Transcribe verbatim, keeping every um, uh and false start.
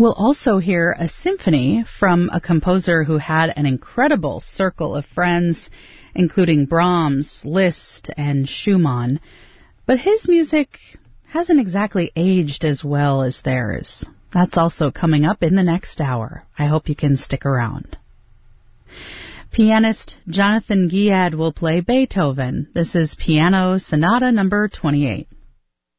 We'll also hear a symphony from a composer who had an incredible circle of friends, including Brahms, Liszt, and Schumann. But his music hasn't exactly aged as well as theirs. That's also coming up in the next hour. I hope you can stick around. Pianist Jonathan Giad will play Beethoven. This is Piano Sonata number twenty-eight.